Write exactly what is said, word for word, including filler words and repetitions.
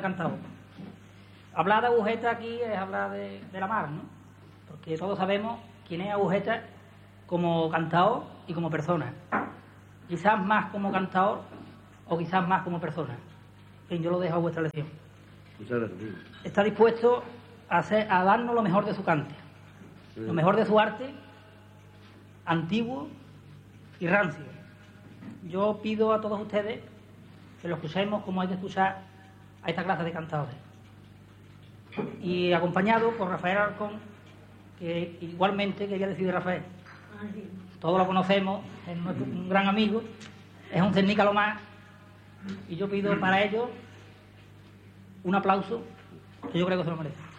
cantado. Hablar de Agujeta aquí es hablar de, de la mar, ¿no? Porque todos sabemos quién es Agujeta como cantador y como persona. Quizás más como cantador o quizás más como persona. En fin, yo lo dejo a vuestra elección. Muchas gracias. Está dispuesto a, hacer, a darnos lo mejor de su cante, sí. Lo mejor de su arte, antiguo y rancio. Yo pido a todos ustedes que lo escuchemos como hay que escuchar a esta clase de cantadores. Y acompañado por Rafael Alarcón, que igualmente quería decir de Rafael. Todos lo conocemos, es nuestro, un gran amigo, es un cernica lo más, y yo pido para ellos un aplauso, que yo creo que se lo merece.